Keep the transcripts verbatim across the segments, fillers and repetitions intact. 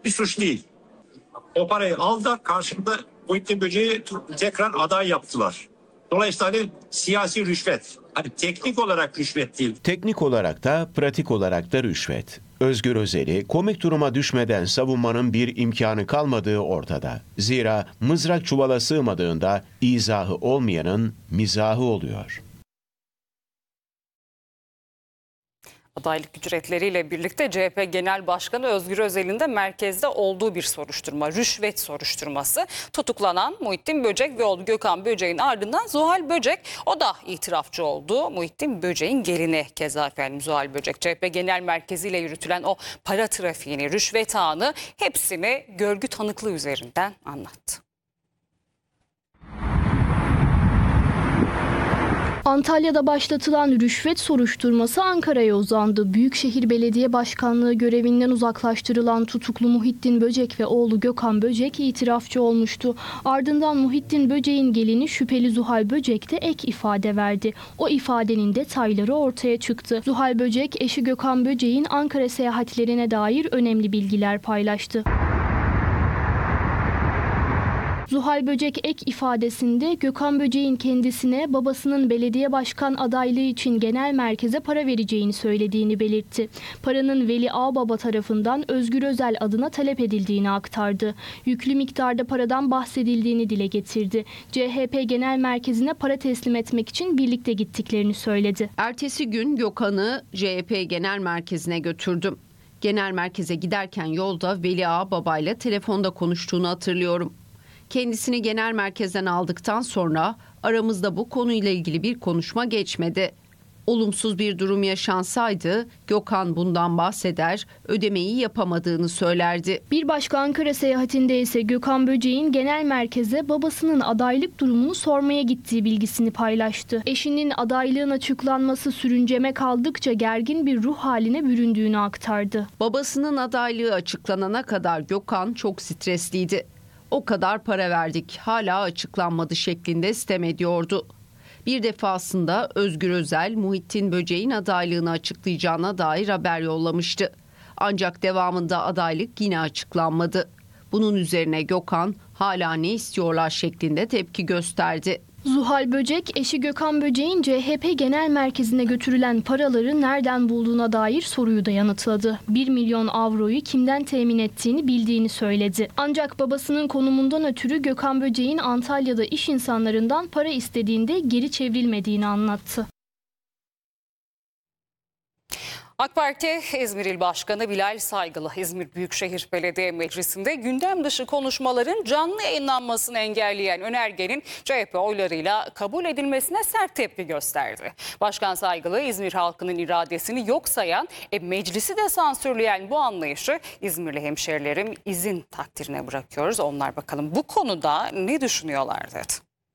bir suç değil. O parayı aldılar, karşında Muhittin Böceği tekrar aday yaptılar. Dolayısıyla hani siyasi rüşvet. Hani teknik olarak rüşvet değil. Teknik olarak da pratik olarak da rüşvet. Özgür Özel'i komik duruma düşmeden savunmanın bir imkanı kalmadığı ortada. Zira mızrak çuvala sığmadığında izahı olmayanın mizahı oluyor. Adaylık ücretleriyle birlikte C H P Genel Başkanı Özgür Özel'in de merkezde olduğu bir soruşturma, rüşvet soruşturması. Tutuklanan Muhittin Böcek ve oğlu Gökhan Böcek'in ardından Zuhal Böcek, o da itirafçı oldu. Muhittin Böcek'in gelini keza efendim Zuhal Böcek. C H P Genel Merkezi ile yürütülen o para trafiğini, rüşvet ağını hepsini görgü tanıklığı üzerinden anlattı. Antalya'da başlatılan rüşvet soruşturması Ankara'ya uzandı. Büyükşehir Belediye Başkanlığı görevinden uzaklaştırılan tutuklu Muhittin Böcek ve oğlu Gökhan Böcek itirafçı olmuştu. Ardından Muhittin Böcek'in gelini şüpheli Zuhal Böcek de ek ifade verdi. O ifadenin detayları ortaya çıktı. Zuhal Böcek, eşi Gökhan Böcek'in Ankara seyahatlerine dair önemli bilgiler paylaştı. Zuhal Böcek ek ifadesinde Gökhan Böcek'in kendisine babasının belediye başkan adaylığı için genel merkeze para vereceğini söylediğini belirtti. Paranın Veli Ağbaba tarafından Özgür Özel adına talep edildiğini aktardı. Yüklü miktarda paradan bahsedildiğini dile getirdi. C H P Genel Merkezi'ne para teslim etmek için birlikte gittiklerini söyledi. Ertesi gün Gökhan'ı C H P Genel Merkezi'ne götürdüm. Genel merkeze giderken yolda Veli Ağbaba ile telefonda konuştuğunu hatırlıyorum. Kendisini genel merkezden aldıktan sonra aramızda bu konuyla ilgili bir konuşma geçmedi. Olumsuz bir durum yaşansaydı Gökhan bundan bahseder, ödemeyi yapamadığını söylerdi. Bir başka Ankara seyahatinde ise Gökhan Böcek'in genel merkeze babasının adaylık durumunu sormaya gittiği bilgisini paylaştı. Eşinin adaylığın açıklanması sürünceme kaldıkça gergin bir ruh haline büründüğünü aktardı. Babasının adaylığı açıklanana kadar Gökhan çok stresliydi. O kadar para verdik, hala açıklanmadı şeklinde sitem ediyordu. Bir defasında Özgür Özel, Muhittin Böcek'in adaylığını açıklayacağına dair haber yollamıştı. Ancak devamında adaylık yine açıklanmadı. Bunun üzerine Gökhan hala ne istiyorlar şeklinde tepki gösterdi. Zuhal Böcek, eşi Gökhan Böcek'in C H P Genel Merkezi'ne götürülen paraları nereden bulduğuna dair soruyu da yanıtladı. bir milyon avroyu kimden temin ettiğini bildiğini söyledi. Ancak babasının konumundan ötürü Gökhan Böcek'in Antalya'da iş insanlarından para istediğinde geri çevrilmediğini anlattı. AK Parti İzmir İl Başkanı Bilal Saygılı, İzmir Büyükşehir Belediye Meclisi'nde gündem dışı konuşmaların canlı yayınlanmasını engelleyen önergenin C H P oylarıyla kabul edilmesine sert tepki gösterdi. Başkan Saygılı, İzmir halkının iradesini yok sayan, e, meclisi de sansürleyen bu anlayışı İzmirli hemşerilerim izin takdirine bırakıyoruz. Onlar bakalım bu konuda ne düşünüyorlar dedi.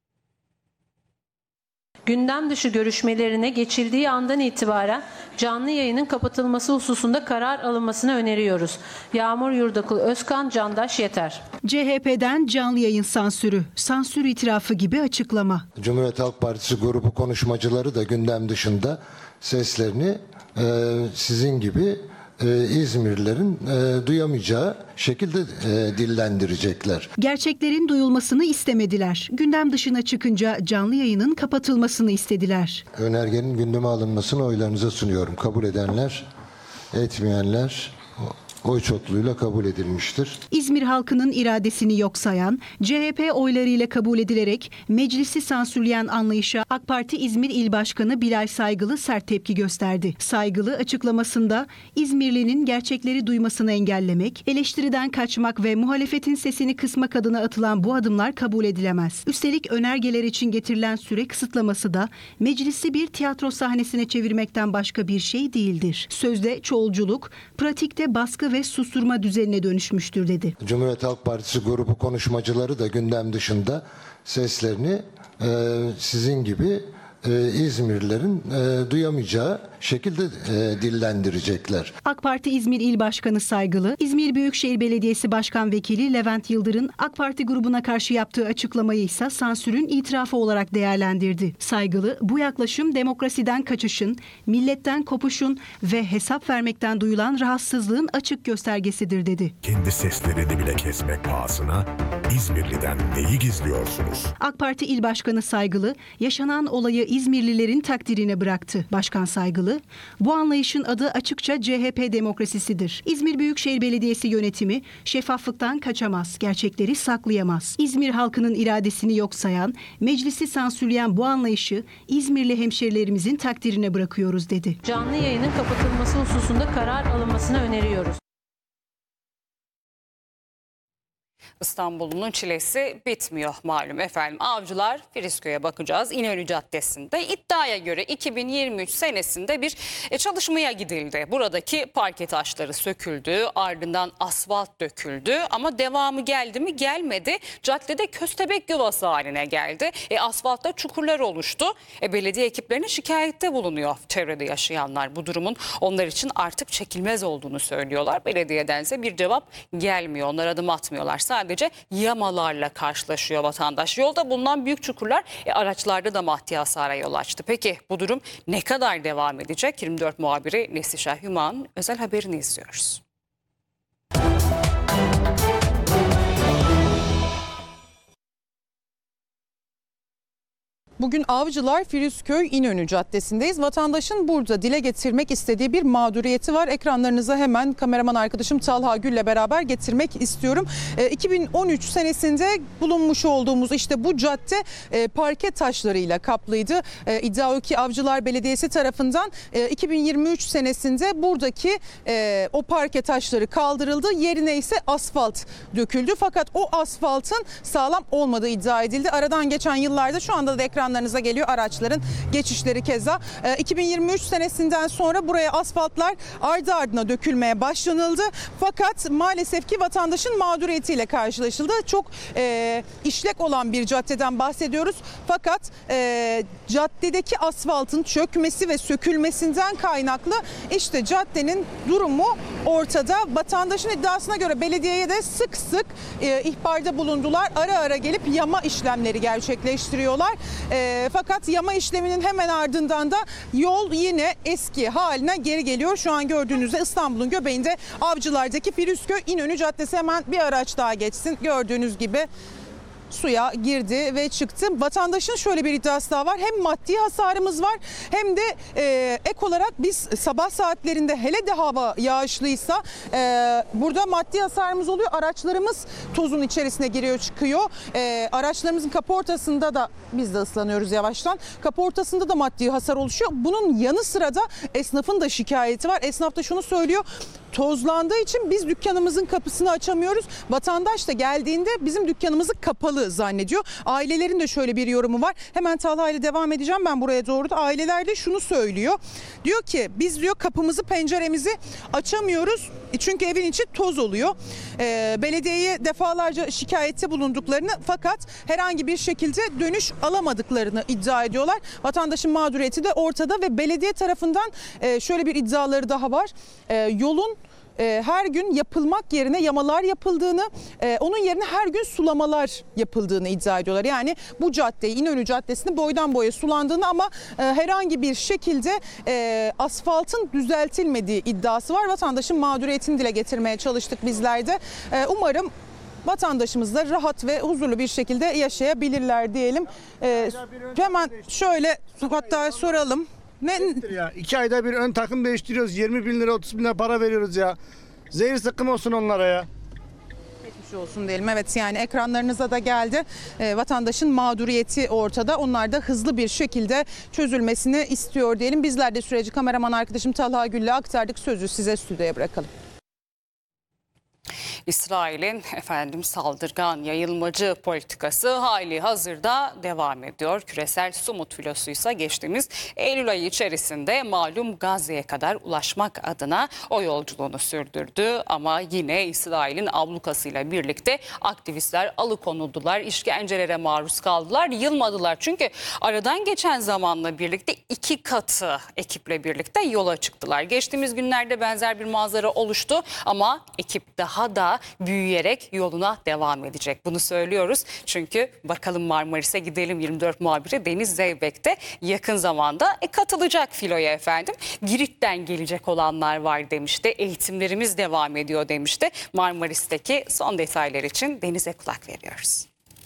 Gündem dışı görüşmelerine geçildiği andan itibaren canlı yayının kapatılması hususunda karar alınmasını öneriyoruz. Yağmur Yurdakul Özkan, Candaş Yeter. C H P'den canlı yayın sansürü, sansür itirafı gibi açıklama. Cumhuriyet Halk Partisi grubu konuşmacıları da gündem dışında seslerini e, sizin gibi e, İzmirlilerin e, duyamayacağı şekilde e, dillendirecekler. Gerçeklerin duyulmasını istemediler. Gündem dışına çıkınca canlı yayının kapatılmasını istediler. Önergenin gündeme alınmasını oylarınıza sunuyorum. Kabul edenler, etmeyenler oy çokluğuyla kabul edilmiştir. İzmir halkının iradesini yok sayan, C H P oylarıyla kabul edilerek meclisi sansürleyen anlayışa AK Parti İzmir İl Başkanı Bilal Saygılı sert tepki gösterdi. Saygılı açıklamasında İzmirlinin gerçekleri duymasını engellemek, eleştiriden kaçmak ve muhalefetin sesini kısmak adına atılan bu adımlar kabul edilemez. Üstelik önergeler için getirilen süre kısıtlaması da meclisi bir tiyatro sahnesine çevirmekten başka bir şey değildir. Sözde çoğulculuk, pratikte baskı ve susturma düzenine dönüşmüştür dedi. Cumhuriyet Halk Partisi grubu konuşmacıları da gündem dışında seslerini e, sizin gibi e, İzmirlilerin e, duyamayacağı şekilde e, dillendirecekler. AK Parti İzmir İl Başkanı Saygılı, İzmir Büyükşehir Belediyesi Başkan Vekili Levent Yıldır'ın AK Parti grubuna karşı yaptığı açıklamayı ise sansürün itirafı olarak değerlendirdi. Saygılı, bu yaklaşım demokrasiden kaçışın, milletten kopuşun ve hesap vermekten duyulan rahatsızlığın açık göstergesidir dedi. Kendi seslerini bile kesmek pahasına İzmirli'den neyi gizliyorsunuz? AK Parti İl Başkanı Saygılı, yaşanan olayı İzmirlilerin takdirine bıraktı. Başkan Saygılı, bu anlayışın adı açıkça C H P demokrasisidir. İzmir Büyükşehir Belediyesi yönetimi şeffaflıktan kaçamaz, gerçekleri saklayamaz. İzmir halkının iradesini yok sayan, meclisi sansürleyen bu anlayışı İzmirli hemşerilerimizin takdirine bırakıyoruz dedi. Canlı yayının kapatılması hususunda karar alınmasını öneriyoruz. İstanbul'un çilesi bitmiyor malum efendim. Avcılar Frisköy'e bakacağız. İnönü Caddesi'nde iddiaya göre iki bin yirmi üç senesinde bir çalışmaya gidildi. Buradaki parke taşları söküldü, ardından asfalt döküldü ama devamı geldi mi? Gelmedi. Caddede köstebek yuvası haline geldi. E, asfaltta çukurlar oluştu. E, belediye ekiplerine şikayette bulunuyor çevrede yaşayanlar. Bu durumun onlar için artık çekilmez olduğunu söylüyorlar. Belediyedense bir cevap gelmiyor. Onlar adım atmıyorlar. Sadece yamalarla karşılaşıyor vatandaş. Yolda bulunan büyük çukurlar e, araçlarda da maddi hasara yol açtı. Peki bu durum ne kadar devam edecek? yirmi dört muhabiri Neslişah Hüman'ın özel haberini izliyoruz. Bugün Avcılar Friskköy İnönü Caddesi'ndeyiz. Vatandaşın burada dile getirmek istediği bir mağduriyeti var. Ekranlarınıza hemen kameraman arkadaşım Talha Gül'le beraber getirmek istiyorum. E, iki bin on üç senesinde bulunmuş olduğumuz işte bu cadde e, parke taşlarıyla kaplıydı. E, iddia o ki Avcılar Belediyesi tarafından e, iki bin yirmi üç senesinde buradaki e, o parke taşları kaldırıldı. Yerine ise asfalt döküldü. Fakat o asfaltın sağlam olmadığı iddia edildi. Aradan geçen yıllarda şu anda da ekran geliyor araçların geçişleri keza. E, iki bin yirmi üç senesinden sonra buraya asfaltlar ardı ardına dökülmeye başlanıldı. Fakat maalesef ki vatandaşın mağduriyetiyle karşılaşıldı. Çok e, işlek olan bir caddeden bahsediyoruz. Fakat e, caddedeki asfaltın çökmesi ve sökülmesinden kaynaklı işte caddenin durumu ortada. Vatandaşın iddiasına göre belediyeye de sık sık e, ihbarda bulundular. Ara ara gelip yama işlemleri gerçekleştiriyorlar. E, fakat yama işleminin hemen ardından da yol yine eski haline geri geliyor. Şu an gördüğünüzde İstanbul'un göbeğinde Avcılar'daki Friskköy İnönü Caddesi, hemen bir araç daha geçsin. Gördüğünüz gibi suya girdi ve çıktı. Vatandaşın şöyle bir iddiası daha var. Hem maddi hasarımız var hem de e, ek olarak biz sabah saatlerinde, hele de hava yağışlıysa e, burada maddi hasarımız oluyor. Araçlarımız tozun içerisine giriyor çıkıyor. E, araçlarımızın kaportasında da biz de ıslanıyoruz yavaştan. Kaportasında da maddi hasar oluşuyor. Bunun yanı sıra da esnafın da şikayeti var. Esnaf da şunu söylüyor. Tozlandığı için biz dükkanımızın kapısını açamıyoruz. Vatandaş da geldiğinde bizim dükkanımızı kapalı zannediyor. Ailelerin de şöyle bir yorumu var. Hemen Talha ile devam edeceğim ben buraya doğru da. Aileler de şunu söylüyor. Diyor ki biz diyor kapımızı penceremizi açamıyoruz. Çünkü evin içi toz oluyor. Ee, belediyeye defalarca şikayette bulunduklarını fakat herhangi bir şekilde dönüş alamadıklarını iddia ediyorlar. Vatandaşın mağduriyeti de ortada ve belediye tarafından e, şöyle bir iddiaları daha var. E, yolun her gün yapılmak yerine yamalar yapıldığını, onun yerine her gün sulamalar yapıldığını iddia ediyorlar. Yani bu caddeyi, İnönü Caddesi'ni boydan boya sulandığını ama herhangi bir şekilde asfaltın düzeltilmediği iddiası var. Vatandaşın mağduriyetini dile getirmeye çalıştık bizler de. Umarım vatandaşımız da rahat ve huzurlu bir şekilde yaşayabilirler diyelim. Hemen şöyle hatta soralım. Ne? Ya, iki ayda bir ön takım değiştiriyoruz. yirmi bin lira otuz bin lira para veriyoruz ya. Zehir sıkkım olsun onlara ya. Geçmiş olsun diyelim. Evet, yani ekranlarınıza da geldi. E, vatandaşın mağduriyeti ortada. Onlar da hızlı bir şekilde çözülmesini istiyor diyelim. Bizler de süreci kameraman arkadaşım Talha Gül'le aktardık. Sözü size stüdyoya bırakalım. İsrail'in efendim saldırgan, yayılmacı politikası hali hazırda devam ediyor. Küresel su mutfilosu ise geçtiğimiz Eylül ayı içerisinde malum Gazze'ye kadar ulaşmak adına o yolculuğunu sürdürdü. Ama yine İsrail'in ablukasıyla birlikte aktivistler alıkonuldular, işkencelere maruz kaldılar, yılmadılar. Çünkü aradan geçen zamanla birlikte iki katı ekiple birlikte yola çıktılar. Geçtiğimiz günlerde benzer bir manzara oluştu ama ekip daha da büyüyerek yoluna devam edecek. Bunu söylüyoruz çünkü bakalım Marmaris'e gidelim, yirmi dört muhabiri Deniz Zeybek de yakın zamanda e, katılacak filoya efendim. Girit'ten gelecek olanlar var demişti. Eğitimlerimiz devam ediyor demişti. Marmaris'teki son detaylar için Deniz'e kulak veriyoruz.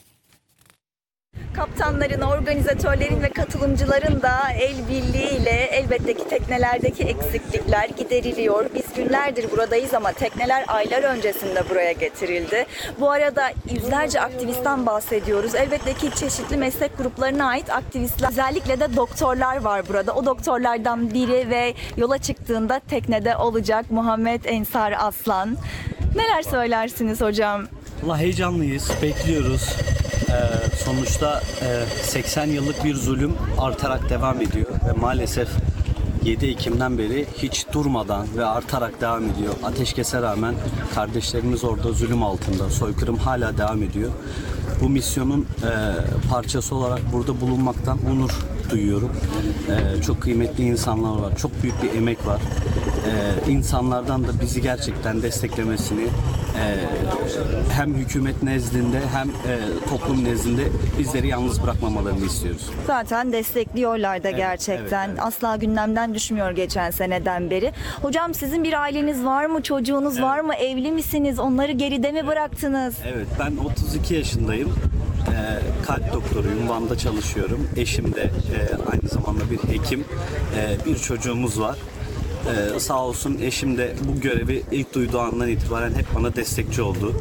Kaptanların, organizatörlerin ve katılımcıların da el birliğiyle elbette ki teknelerdeki eksiklikler gideriliyor. Biz günlerdir buradayız ama tekneler aylar öncesinde buraya getirildi. Bu arada yüzlerce aktivistten bahsediyoruz. Elbette ki çeşitli meslek gruplarına ait aktivistler, özellikle de doktorlar var burada. O doktorlardan biri ve yola çıktığında teknede olacak Muhammed Ensar Aslan. Neler söylersiniz hocam? Vallahi heyecanlıyız, bekliyoruz. Ee, sonuçta e, seksen yıllık bir zulüm artarak devam ediyor ve maalesef yedi Ekim'den beri hiç durmadan ve artarak devam ediyor. Ateşkese rağmen kardeşlerimiz orada zulüm altında, soykırım hala devam ediyor. Bu misyonun e, parçası olarak burada bulunmaktan onur duyuyorum. E, çok kıymetli insanlar var, çok büyük bir emek var. E, insanlardan da bizi gerçekten desteklemesini, e, hem hükümet nezdinde hem e, toplum nezdinde bizleri yalnız bırakmamalarını istiyoruz. Zaten destekliyorlar da Evet, gerçekten. evet, evet. Asla gündemden düşmüyor geçen seneden beri. Hocam sizin bir aileniz var mı? Çocuğunuz Evet. var mı? Evli misiniz? Onları geride mi bıraktınız? Evet, ben otuz iki yaşındayım. Ee, kalp doktoruyum, Van'da çalışıyorum. Eşim de e, aynı zamanda bir hekim. Ee, bir çocuğumuz var. Ee, sağ olsun eşim de bu görevi ilk duyduğu andan itibaren hep bana destekçi oldu.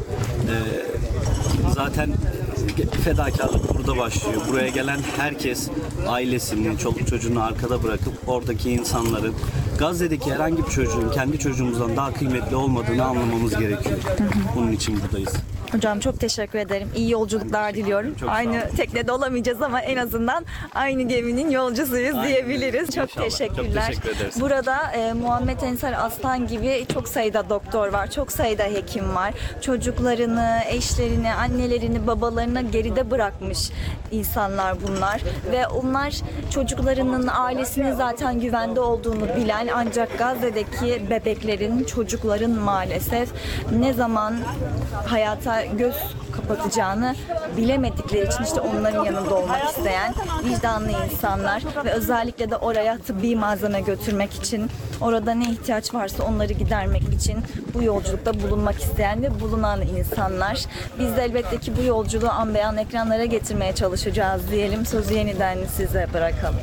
Ee, zaten fedakarlık burada başlıyor. Buraya gelen herkes ailesini, çoluk çocuğunu arkada bırakıp oradaki insanların, Gazze'deki herhangi bir çocuğun kendi çocuğumuzdan daha kıymetli olmadığını anlamamız gerekiyor. Bunun için buradayız. Hocam çok teşekkür ederim. İyi yolculuklar diliyorum. Çok aynı teknede olamayacağız ama en azından aynı geminin yolcusuyuz Aynen. diyebiliriz. Çok İnşallah. teşekkürler. Çok teşekkür ederiz. Burada e, Muhammed Ensar Aslan gibi çok sayıda doktor var. Çok sayıda hekim var. Çocuklarını, eşlerini, annelerini, babalarını geride bırakmış insanlar bunlar. Ve onlar çocuklarının, ailesinin zaten güvende olduğunu bilen, ancak Gazze'deki bebeklerin, çocukların maalesef ne zaman hayata göz kapatacağını bilemedikleri için işte onların yanında olmak isteyen vicdanlı insanlar ve özellikle de oraya tıbbi malzeme götürmek için, orada ne ihtiyaç varsa onları gidermek için bu yolculukta bulunmak isteyen ve bulunan insanlar. Biz de elbette ki bu yolculuğu an beyan ekranlara getirmeye çalışacağız diyelim. Sözü yeniden size bırakalım.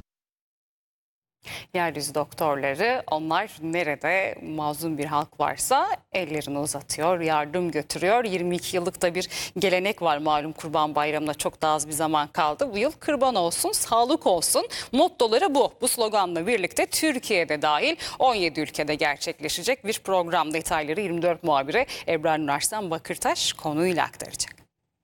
Yeryüzü doktorları, onlar nerede mazlum bir halk varsa ellerini uzatıyor, yardım götürüyor. yirmi iki yıllık da bir gelenek var malum, Kurban Bayramı'na çok daha az bir zaman kaldı. Bu yıl kurban olsun, sağlık olsun mottoları bu. Bu sloganla birlikte Türkiye'de dahil on yedi ülkede gerçekleşecek bir program. Detayları yirmi dört muhabiri Ebrar Nursel Bakırtaş konuyla aktaracak.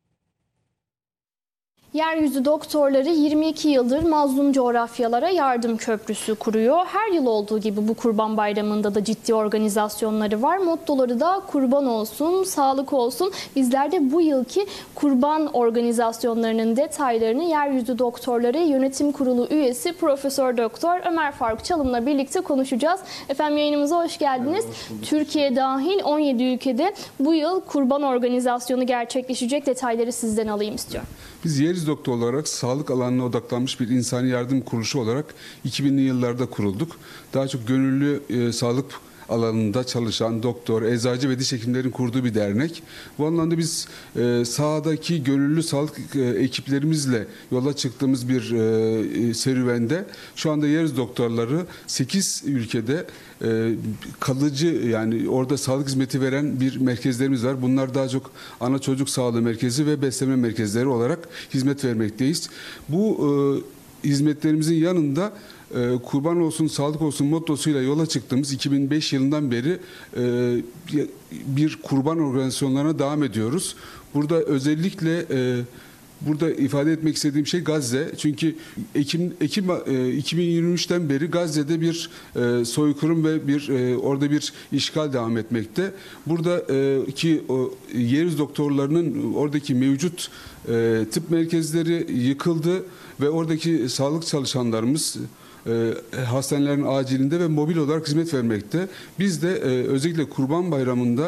Yeryüzü doktorları yirmi iki yıldır mazlum coğrafyalara yardım köprüsü kuruyor. Her yıl olduğu gibi bu Kurban Bayramı'nda da ciddi organizasyonları var. Mottoları da kurban olsun, sağlık olsun. Bizler de bu yılki kurban organizasyonlarının detaylarını Yeryüzü Doktorları Yönetim Kurulu üyesi Profesör Doktor Ömer Faruk Çalım'la birlikte konuşacağız. Efendim yayınımıza hoş geldiniz. Hoş Türkiye dahil on yedi ülkede bu yıl kurban organizasyonu gerçekleşecek. Detayları sizden alayım istiyorum. Biz Yeryüzü Doktor olarak sağlık alanına odaklanmış bir insani yardım kuruluşu olarak iki binli yıllarda kurulduk. Daha çok gönüllü e, sağlık alanında çalışan doktor, eczacı ve diş hekimlerin kurduğu bir dernek. Bu anlamda biz e, sahadaki gönüllü sağlık e, ekiplerimizle yola çıktığımız bir e, serüvende şu anda Yeryüzü Doktorları sekiz ülkede e, kalıcı, yani orada sağlık hizmeti veren bir merkezlerimiz var. Bunlar daha çok ana çocuk sağlığı merkezi ve besleme merkezleri olarak hizmet vermekteyiz. Bu e, hizmetlerimizin yanında e, kurban olsun, sağlık olsun mottosuyla yola çıktığımız iki bin beş yılından beri e, bir kurban organizasyonlarına devam ediyoruz. Burada özellikle e, burada ifade etmek istediğim şey Gazze. Çünkü Ekim, Ekim e, iki bin yirmi üçten beri Gazze'de bir e, soykırım ve bir e, orada bir işgal devam etmekte. Burada e, ki o, yeryüzü doktorlarının oradaki mevcut e, tıp merkezleri yıkıldı ve oradaki sağlık çalışanlarımız e, hastanelerin acilinde ve mobil olarak hizmet vermekte. Biz de e, özellikle Kurban Bayramı'nda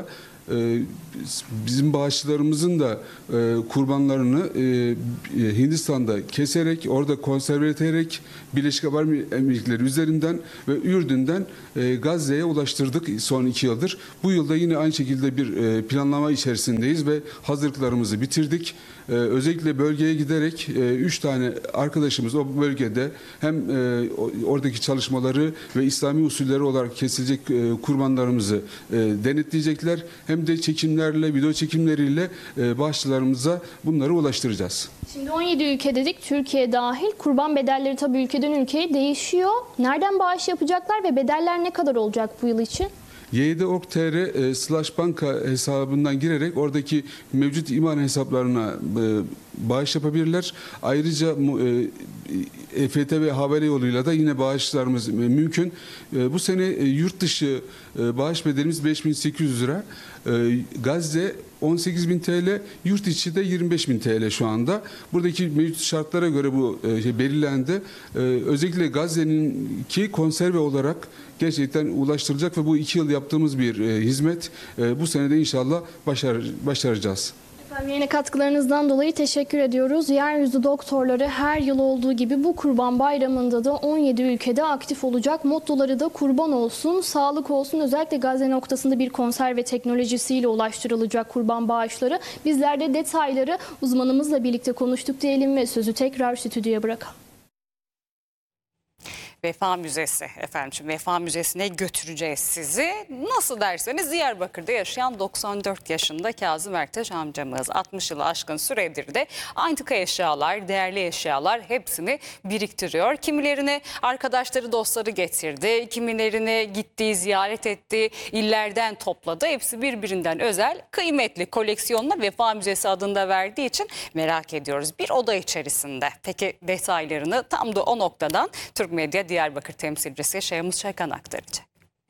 bizim bağışçılarımızın da kurbanlarını Hindistan'da keserek, orada konserve ederek Birleşik Arap Emirlikleri üzerinden ve Ürdün'den Gazze'ye ulaştırdık son iki yıldır. Bu yılda yine aynı şekilde bir planlama içerisindeyiz ve hazırlıklarımızı bitirdik. Özellikle bölgeye giderek üç tane arkadaşımız o bölgede hem oradaki çalışmaları ve İslami usulleri olarak kesilecek kurbanlarımızı denetleyecekler, hem de çekimlerle, video çekimleriyle bağışçılarımıza bunları ulaştıracağız. Şimdi on yedi ülke dedik, Türkiye dahil. Kurban bedelleri tabii ülkeden ülkeye değişiyor. Nereden bağış yapacaklar ve bedeller ne kadar olacak bu yıl için? Y Y D nokta org nokta T R slash banka hesabından girerek oradaki mevcut iman hesaplarına bağış yapabilirler. Ayrıca E F T ve havale yoluyla da yine bağışlarımız mümkün. Bu sene yurt dışı bağış bedelimiz beş bin sekiz yüz lira. Gazze on sekiz bin T L, yurt içi de yirmi beş bin T L şu anda. Buradaki mevcut şartlara göre bu şey belirlendi. Özellikle Gazze'ninki konserve olarak gerçekten ulaştırılacak ve bu iki yıl yaptığımız bir hizmet. Bu sene de inşallah başar, başaracağız. Efendim, yine katkılarınızdan dolayı teşekkür ediyoruz. Yeryüzü doktorları her yıl olduğu gibi bu Kurban Bayramı'nda da on yedi ülkede aktif olacak. Mottoları da kurban olsun, sağlık olsun. Özellikle Gazze noktasında bir konserve teknolojisiyle ulaştırılacak kurban bağışları. Bizler de detayları uzmanımızla birlikte konuştuk diyelim ve sözü tekrar stüdyoya bırakalım. Vefa Müzesi efendim. Şimdi Vefa Müzesi'ne götüreceğiz sizi. Nasıl derseniz Diyarbakır'da yaşayan doksan dört yaşında Kazım Ertaş amcamız altmış yılı aşkın süredir de antika eşyalar, değerli eşyalar hepsini biriktiriyor. Kimilerini arkadaşları, dostları getirdi. Kimilerini gitti, ziyaret etti, illerden topladı. Hepsi birbirinden özel, kıymetli koleksiyonla Vefa Müzesi adında verdiği için merak ediyoruz. Bir oda içerisinde. Peki detaylarını tam da o noktadan Türk Medya Diyarbakır temsilcisi Şeyhmus Çakan aktaracak.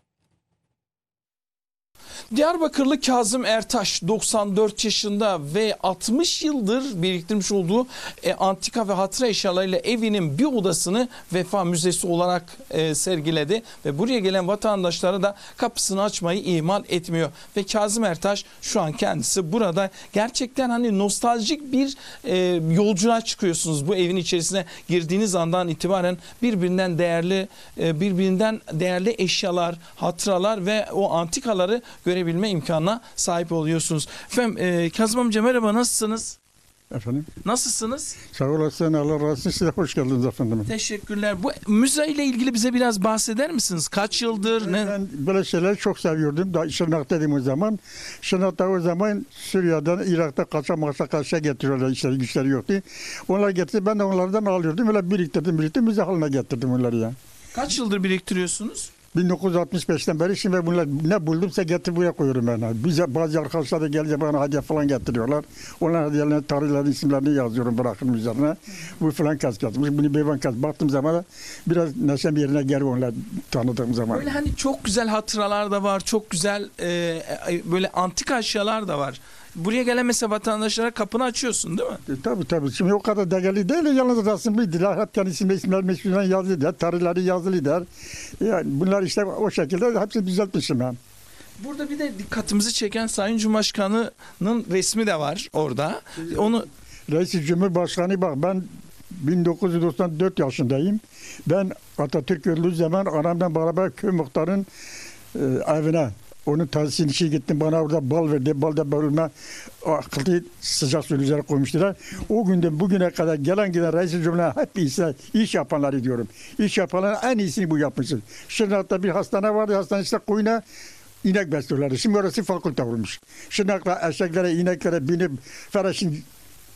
Diyarbakırlı Kazım Ertaş doksan dört yaşında ve altmış yıldır biriktirmiş olduğu e, antika ve hatıra eşyalarıyla evinin bir odasını Vefa Müzesi olarak e, sergiledi ve buraya gelen vatandaşlara da kapısını açmayı ihmal etmiyor. Ve Kazım Ertaş şu an kendisi burada, gerçekten hani nostaljik bir e, yolculuğa çıkıyorsunuz. Bu evin içerisine girdiğiniz andan itibaren birbirinden değerli e, birbirinden değerli eşyalar, hatıralar ve o antikaları görebilme imkanına sahip oluyorsunuz. Efendim e, Kazım amca merhaba, nasılsınız? Efendim? Nasılsınız? Sağ olasın, Allah razı olsun, size hoş geldiniz efendim. Teşekkürler. Bu müze ile ilgili bize biraz bahseder misiniz? Kaç yıldır? Ne? Ben böyle şeyleri çok seviyordum. Daha Şırnak'taydım o zaman. Şırnak'ta o zaman Suriye'den, Irak'ta kaça maça kaça getiriyorlar, işleri güçleri yoktu. Onlar getirdi, ben de onlardan alıyordum. Öyle biriktirdim, biriktirdim, müze haline getirdim onları ya. Kaç yıldır biriktiriyorsunuz? bin dokuz yüz altmış beşten beri şimdi bunlar ne buldumsa getir buraya koyuyorum ben. Bize bazı arkadaşlar da gelince bana hediye falan getiriyorlar. Onlar hediyelerine tarihlerin isimlerini yazıyorum, bırakın üzerine. Bu falan kas katmış, bunu beyvan kas. Baktığım zaman da biraz neşem yerine geri onlar tanıdığım zaman. Böyle hani çok güzel hatıralar da var, çok güzel e, böyle antika eşyalar da var. Buraya gelen mesela vatandaşlara kapını açıyorsun değil mi? E, tabii tabii. Şimdi o kadar değerli değil. Yalnız resimliydiler. Hep kendisinin isimler meşhurlar yazılıdır. Tarihleri yazılıdır. Yani bunlar işte o şekilde hepsini düzeltmişim ben. Burada bir de dikkatimizi çeken Sayın Cumhurbaşkanı'nın resmi de var orada. Onu Reis Cumhurbaşkanı bak, ben bin dokuz yüz doksan dört yaşındayım. Ben Atatürk öldüğü zaman anamdan beraber köy muhtarın e, evine, onun tahsisini işe gittim, bana orada bal verdi. Balda bölme akıllı sıcak suyun üzerine koymuştular. O günden bugüne kadar gelen giden reis cumhuruna hep iyisi, iş yapanları diyorum. İş yapanların en iyisini bu yapmışız. Şırnak'ta bir hastane vardı. Hastane işte koyuna inek besliyorlardı. Şimdi orası fakülte olmuş. Şırnak'ta eşeklere, ineklere binip Feraş'ın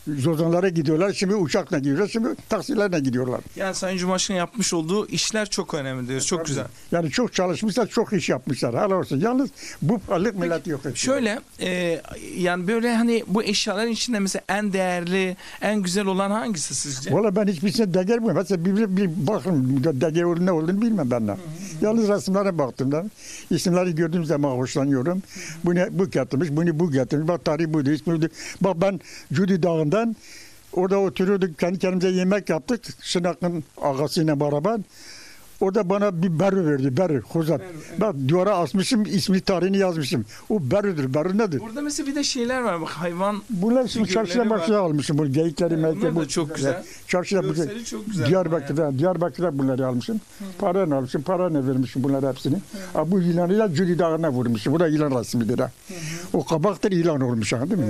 Zozanlara gidiyorlar. Şimdi uçakla gidiyorlar. Şimdi taksilerle gidiyorlar. Yani Sayın Cumhurbaşkanı yapmış olduğu işler çok önemli diyoruz. Çok güzel. Yani çok çalışmışlar, çok iş yapmışlar. Hala olsun. Yalnız bu varlık millet yok. Şöyle e, yani böyle hani bu eşyaların içinde mesela en değerli, en güzel olan hangisi sizce? Valla ben hiçbirisine değer bilmiyorum. Mesela bir, bir bakın değer olduğunu, ne olduğunu bilmem ben de. Yalnız resimlere baktım da. İsimleri gördüğüm zaman hoşlanıyorum. Bu ne, bu getirmiş, bunu bu getirmiş. Bak tarihi buydu, ismi buydu. Bak ben Cudi Dağı'ndan orada oturuyorduk, kendi kendimize yemek yaptık. Şınak'ın ağasıyla beraber. O da bana bir berü verdi, berü, hozat. Ben duvara asmışım, ismi, tarihini yazmışım. O berüdür, berü nedir? Burada mesela bir de şeyler var, bak hayvan Bunlar şimdi çarşıda bakıda almışım, bu geyikleri, melekleri. Bunlar da çok güzel. Çarşıda, Görseli çok güzel. Diyarbakır'da, Diyarbakır'da bunları almışım. Para ne almışım, para ne vermişim bunları hepsini. Ha, bu yılanıyla Cudi Dağı'na vurmuşum. Bu da yılan resmidir ha. O kabaktır, yılan olmuş ha, değil mi?